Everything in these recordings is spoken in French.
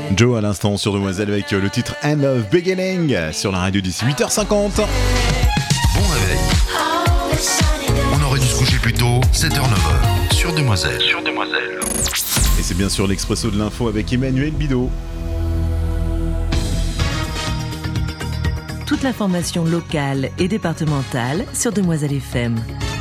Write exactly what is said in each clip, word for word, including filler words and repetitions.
Joe à l'instant sur Demoiselle avec le titre End of Beginning sur la radio d'ici huit heures cinquante. Bon réveil. On aurait dû se coucher plus tôt, sept heures neuf heures sur Demoiselle. Sur Demoiselle. Et c'est bien sûr l'Expresso de l'info avec Emmanuel Bidot. Toute l'information locale et départementale sur Demoiselle F M.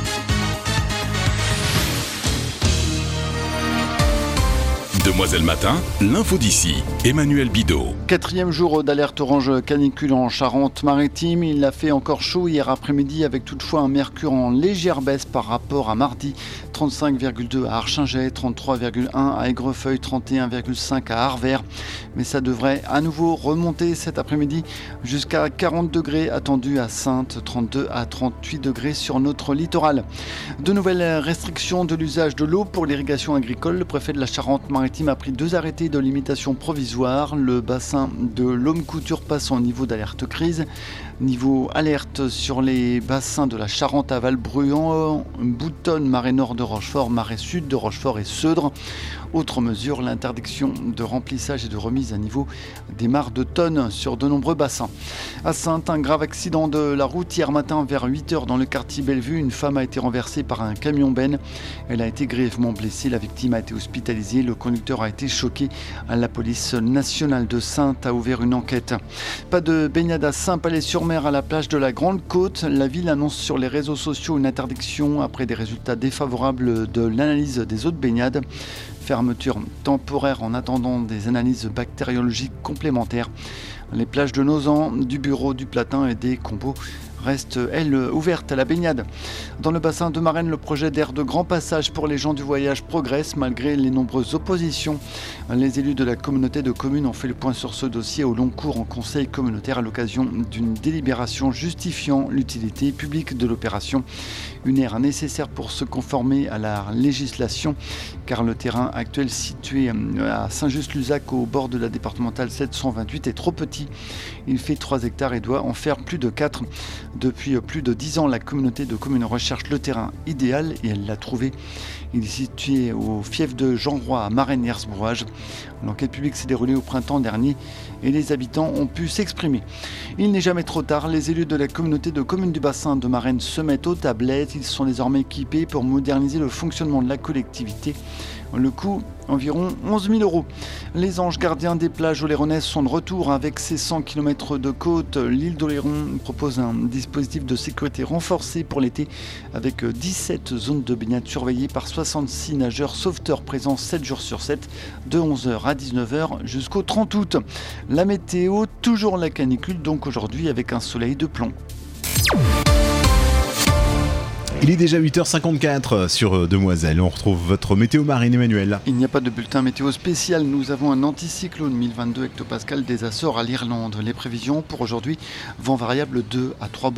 Demoiselle Matin, l'info d'ici, Emmanuel Bidot. Quatrième jour d'alerte orange canicule en Charente-Maritime. Il a fait encore chaud hier après-midi avec toutefois un mercure en légère baisse par rapport à mardi. trente-cinq virgule deux à Archingeay, trente-trois virgule un à Aigrefeuille, trente et un virgule cinq à Arvert. Mais ça devrait à nouveau remonter cet après-midi jusqu'à quarante degrés attendus à Saintes, trente-deux à trente-huit degrés sur notre littoral. De nouvelles restrictions de l'usage de l'eau pour l'irrigation agricole. Le préfet de la Charente-Maritime a pris deux arrêtés de limitation provisoire. Le bassin de l'Homme-Couture passe en niveau d'alerte crise. Niveau alerte sur les bassins de la Charente à Valbruyant, Boutonne, Marais Nord de Rochefort, Marais Sud de Rochefort et Seudre. Autre mesure, l'interdiction de remplissage et de remise à niveau des mares de tonnes sur de nombreux bassins. À Saintes, un grave accident de la route hier matin vers huit heures dans le quartier Bellevue. Une femme a été renversée par un camion-benne. Elle a été grièvement blessée. La victime a été hospitalisée. Le conducteur a été choqué. La police nationale de Saintes a ouvert une enquête. Pas de baignade à Saint-Palais-sur-Mer à la plage de la Grande Côte. La ville annonce sur les réseaux sociaux une interdiction après des résultats défavorables de l'analyse des eaux de baignade. Fermeture temporaire en attendant des analyses bactériologiques complémentaires. Les plages de Nozan, du Bureau, du Platin et des Combos restent, elles, ouvertes à la baignade. Dans le bassin de Marennes, le projet d'aire de grand passage pour les gens du voyage progresse malgré les nombreuses oppositions. Les élus de la communauté de communes ont fait le point sur ce dossier au long cours en conseil communautaire à l'occasion d'une délibération justifiant l'utilité publique de l'opération. Une aire nécessaire pour se conformer à la législation car le terrain actuel situé à Saint-Just-Luzac au bord de la départementale sept cent vingt-huit est trop petit. Il fait trois hectares et doit en faire plus de quatre. Depuis plus de dix ans, la communauté de communes recherche le terrain idéal et elle l'a trouvé. Il est situé au fief de Jean Roy à Marennes-Hersbrouage. L'enquête publique s'est déroulée au printemps dernier et les habitants ont pu s'exprimer. Il n'est jamais trop tard. Les élus de la communauté de communes du bassin de Marennes se mettent aux tablettes. Ils sont désormais équipés pour moderniser le fonctionnement de la collectivité. Le coût, environ onze mille euros. Les anges gardiens des plages oléronaises sont de retour avec ses cent kilomètres de côte. L'île d'Oléron propose un dispositif de sécurité renforcé pour l'été avec dix-sept zones de baignade surveillées par soixante-six nageurs sauveteurs présents sept jours sur sept de onze heures à dix-neuf heures jusqu'au trente août. La météo, toujours la canicule donc aujourd'hui avec un soleil de plomb. Il est déjà huit heures cinquante-quatre sur Demoiselle. On retrouve votre météo marine, Emmanuel. Il n'y a pas de bulletin météo spécial. Nous avons un anticyclone mille vingt-deux hectopascales des Açores à l'Irlande. Les prévisions pour aujourd'hui, vent variable deux à trois